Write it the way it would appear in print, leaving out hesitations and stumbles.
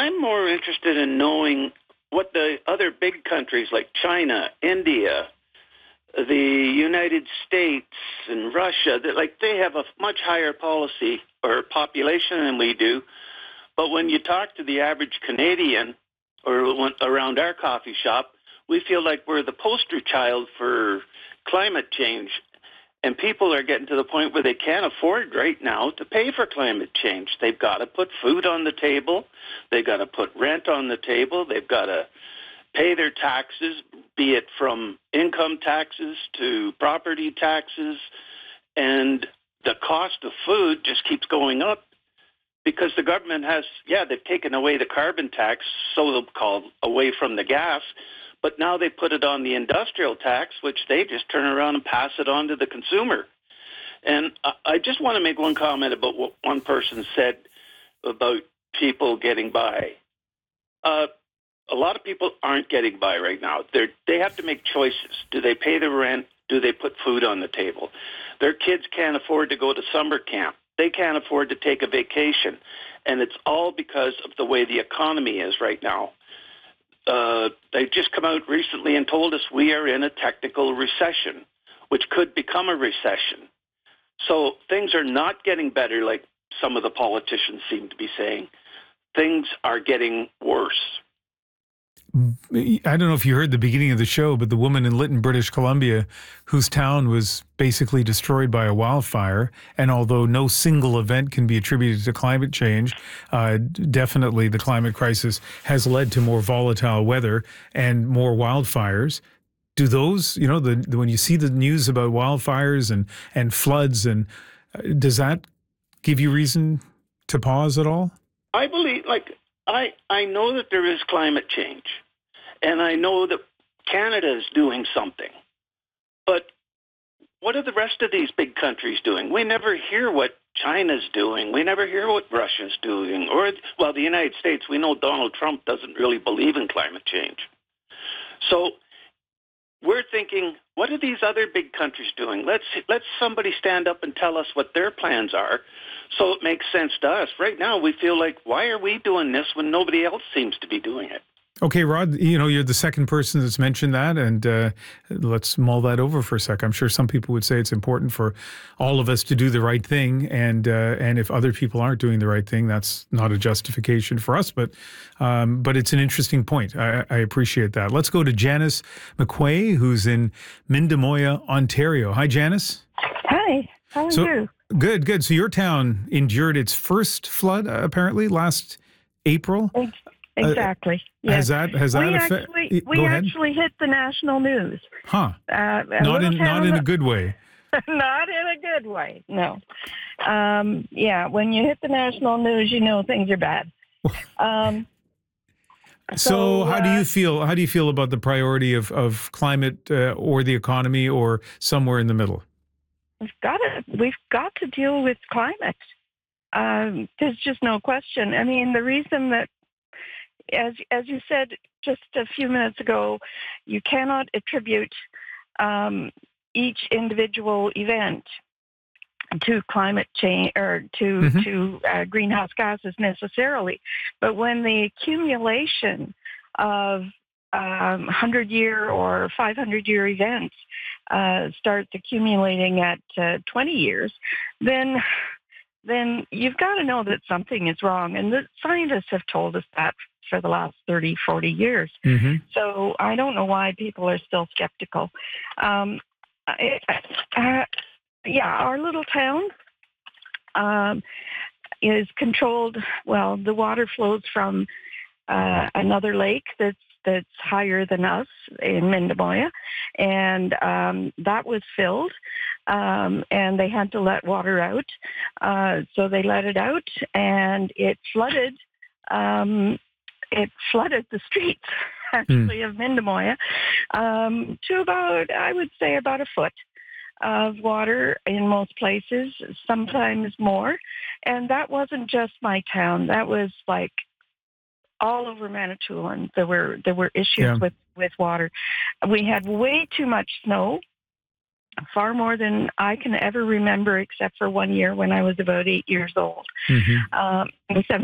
I'm more interested in knowing what the other big countries like China, India, the United States, and Russia, they have a much higher policy or population than we do. But when you talk to the average Canadian or around our coffee shop, we feel like we're the poster child for climate change. And people are getting to the point where they can't afford right now to pay for climate change. They've got to put food on the table. They've got to put rent on the table. They've got to pay their taxes, be it from income taxes to property taxes. And the cost of food just keeps going up because the government they've taken away the carbon tax, so-called away from the gas, but now they put it on the industrial tax, which they just turn around and pass it on to the consumer. And I just want to make one comment about what one person said about people getting by. A lot of people aren't getting by right now. They have to make choices. Do they pay the rent? Do they put food on the table? Their kids can't afford to go to summer camp. They can't afford to take a vacation. And it's all because of the way the economy is right now. They've just come out recently and told us we are in a technical recession, which could become a recession. So things are not getting better like some of the politicians seem to be saying. Things are getting worse. I don't know if you heard the beginning of the show, but the woman in Lytton, British Columbia, whose town was basically destroyed by a wildfire, and although no single event can be attributed to climate change, definitely the climate crisis has led to more volatile weather and more wildfires. Do those, when you see the news about wildfires and floods, and does that give you reason to pause at all? I believe, I know that there is climate change. And I know that Canada is doing something. But what are the rest of these big countries doing? We never hear what China's doing. We never hear what Russia's doing. The United States, we know Donald Trump doesn't really believe in climate change. So we're thinking, what are these other big countries doing? Let's somebody stand up and tell us what their plans are so it makes sense to us. Right now, we feel like, why are we doing this when nobody else seems to be doing it? Okay, Rod, you're the second person that's mentioned that, and let's mull that over for a sec. I'm sure some people would say it's important for all of us to do the right thing, and if other people aren't doing the right thing, that's not a justification for us, but it's an interesting point. I appreciate that. Let's go to Janice McQuay, who's in Mindemoya, Ontario. Hi, Janice. Hi, how are you? Good. So your town endured its first flood, apparently, last April? Exactly. Yes. Has that affected? We actually hit the national news. Huh. Not in a good way. Not in a good way. No. When you hit the national news, things are bad. So how do you feel? How do you feel about the priority of climate or the economy or somewhere in the middle? We've got to deal with climate. There's just no question. I mean, the reason that, as you said just a few minutes ago, you cannot attribute each individual event to climate change or to greenhouse gases necessarily. But when the accumulation of 100-year or 500-year events starts accumulating at 20 years, then you've got to know that something is wrong. And the scientists have told us that for the last 30, 40 years. Mm-hmm. So I don't know why people are still skeptical. Our little town is controlled. Well, the water flows from another lake that's higher than us in Mindemoya, and that was filled, and they had to let water out. So they let it out, and it flooded. It flooded the streets, actually, of Mindemoya to about, I would say, about a foot of water in most places, sometimes more. And that wasn't just my town. That was like all over Manitoulin. There were issues with water. We had way too much snow, far more than I can ever remember, except for one year when I was about 8 years old. Mm-hmm.